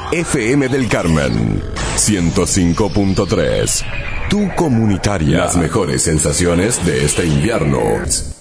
FM del Carmen 105.3. Tu comunitaria. Las mejores sensaciones de este invierno.